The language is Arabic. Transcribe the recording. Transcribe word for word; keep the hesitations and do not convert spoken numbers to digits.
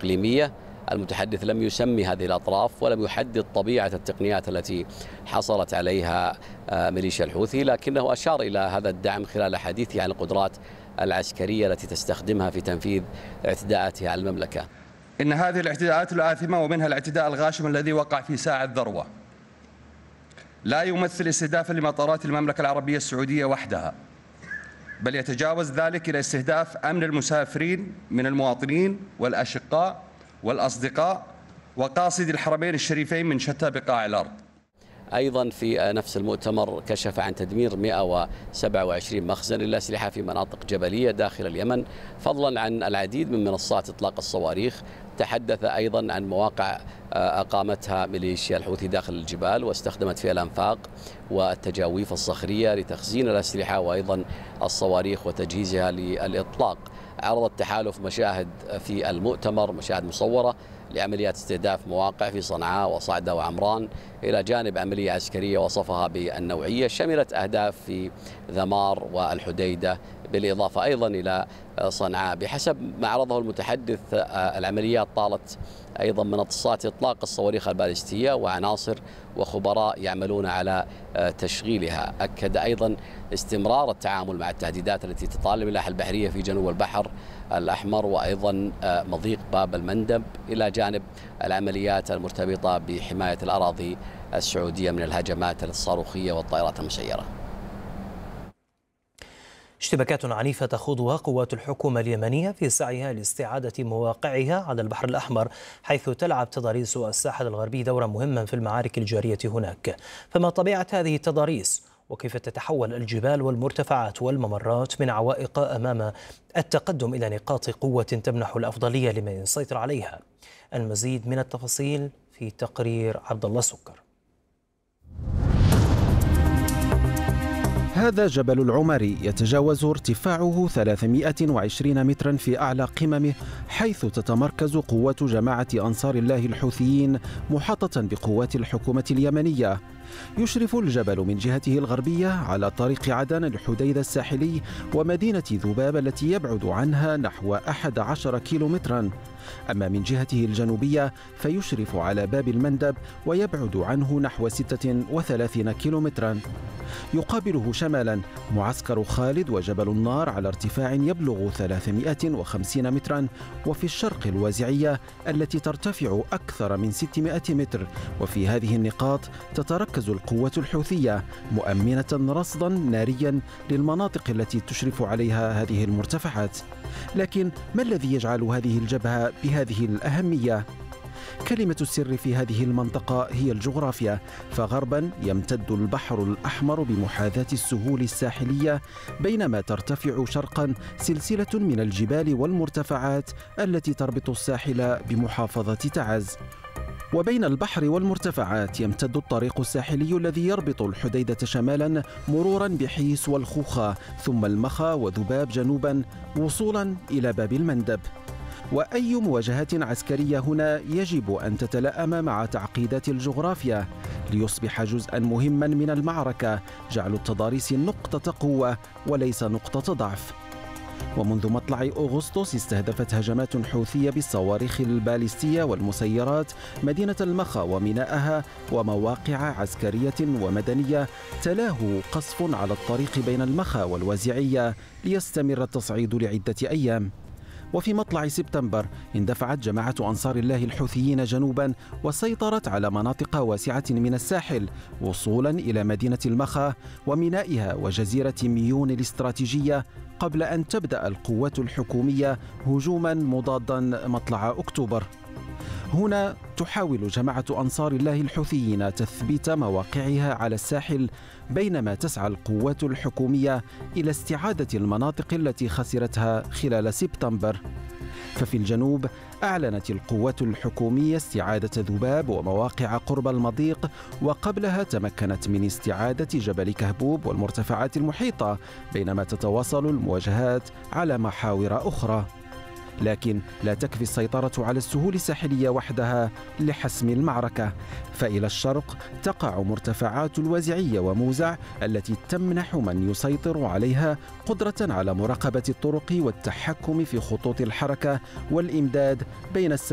إقليمية. المتحدث لم يسمي هذه الأطراف ولم يحدد طبيعة التقنيات التي حصلت عليها ميليشيا الحوثي، لكنه أشار إلى هذا الدعم خلال حديثه عن القدرات العسكرية التي تستخدمها في تنفيذ اعتداءاتها على المملكة. إن هذه الاعتداءات الآثمة ومنها الاعتداء الغاشم الذي وقع في ساعة ذروة لا يمثل استهدافا لمطارات المملكة العربية السعودية وحدها، بل يتجاوز ذلك إلى استهداف أمن المسافرين من المواطنين والأشقاء والأصدقاء وقاصدي الحرمين الشريفين من شتى بقاع الأرض. أيضا في نفس المؤتمر كشف عن تدمير مئة وسبعة وعشرين مخزن للأسلحة في مناطق جبلية داخل اليمن، فضلا عن العديد من منصات إطلاق الصواريخ. تحدث أيضا عن مواقع أقامتها ميليشيا الحوثي داخل الجبال واستخدمت فيها الأنفاق والتجاويف الصخرية لتخزين الأسلحة وأيضا الصواريخ وتجهيزها للإطلاق. عرض التحالف مشاهد في المؤتمر، مشاهد مصورة لعمليات استهداف مواقع في صنعاء وصعدة وعمران، إلى جانب عملية عسكرية وصفها بالنوعية شملت أهداف في ذمار والحديدة، بالإضافة أيضا إلى صنعاء. بحسب ما عرضه المتحدث العمليات طالت أيضا منصات إطلاق الصواريخ البالستية وعناصر وخبراء يعملون على تشغيلها. أكد أيضا استمرار التعامل مع التهديدات التي تطال الملاحة البحرية في جنوب البحر الأحمر وأيضا مضيق باب المندب، إلى جانب العمليات المرتبطة بحماية الأراضي السعودية من الهجمات الصاروخية والطائرات المسيرة. اشتباكات عنيفة تخوضها قوات الحكومة اليمنية في سعيها لاستعادة مواقعها على البحر الأحمر، حيث تلعب تضاريس الساحل الغربي دورا مهما في المعارك الجارية هناك. فما طبيعة هذه التضاريس؟ وكيف تتحول الجبال والمرتفعات والممرات من عوائق أمام التقدم إلى نقاط قوة تمنح الأفضلية لمن يسيطر عليها؟ المزيد من التفاصيل في تقرير عبد الله سكر. هذا جبل العمري يتجاوز ارتفاعه ثلاثمئة وعشرين مترا في أعلى قممه، حيث تتمركز قوة جماعة أنصار الله الحوثيين محاطة بقوات الحكومة اليمنية. يشرف الجبل من جهته الغربية على طريق عدن الحديدة الساحلي ومدينة ذباب التي يبعد عنها نحو أحد عشر كيلومترا، أما من جهته الجنوبية فيشرف على باب المندب ويبعد عنه نحو ستة وثلاثين كيلومترا. يقابله شمالا معسكر خالد وجبل النار على ارتفاع يبلغ ثلاثمئة وخمسين مترا، وفي الشرق الوازعية التي ترتفع أكثر من ستمئة متر. وفي هذه النقاط تتركز القوة الحوثية مؤمنة رصدا ناريا للمناطق التي تشرف عليها هذه المرتفعات. لكن ما الذي يجعل هذه الجبهة بهذه الأهمية؟ كلمة السر في هذه المنطقة هي الجغرافيا، فغربا يمتد البحر الأحمر بمحاذاة السهول الساحلية، بينما ترتفع شرقا سلسلة من الجبال والمرتفعات التي تربط الساحل بمحافظة تعز. وبين البحر والمرتفعات يمتد الطريق الساحلي الذي يربط الحديدة شمالا مرورا بحيس والخوخة، ثم المخا وذباب جنوبا وصولا إلى باب المندب. وأي مواجهة عسكرية هنا يجب أن تتلائم مع تعقيدات الجغرافيا ليصبح جزءا مهما من المعركة، جعل التضاريس نقطة قوة وليس نقطة ضعف. ومنذ مطلع أغسطس استهدفت هجمات حوثية بالصواريخ البالستية والمسيرات مدينة المخا وميناءها ومواقع عسكرية ومدنية، تلاه قصف على الطريق بين المخا والوازعية ليستمر التصعيد لعدة أيام. وفي مطلع سبتمبر اندفعت جماعة أنصار الله الحوثيين جنوبا وسيطرت على مناطق واسعة من الساحل وصولا إلى مدينة المخا ومينائها وجزيرة ميون الاستراتيجية، قبل أن تبدأ القوات الحكومية هجوما مضادا مطلع أكتوبر. هنا تحاول جماعة أنصار الله الحوثيين تثبيت مواقعها على الساحل، بينما تسعى القوات الحكومية إلى استعادة المناطق التي خسرتها خلال سبتمبر. ففي الجنوب أعلنت القوات الحكومية استعادة ذباب ومواقع قرب المضيق، وقبلها تمكنت من استعادة جبل كهبوب والمرتفعات المحيطة، بينما تتواصل المواجهات على محاور أخرى. لكن لا تكفي السيطرة على السهول الساحلية وحدها لحسم المعركة، فإلى الشرق تقع مرتفعات الوازعية وموزع التي تمنح من يسيطر عليها قدرة على مراقبة الطرق والتحكم في خطوط الحركة والإمداد بين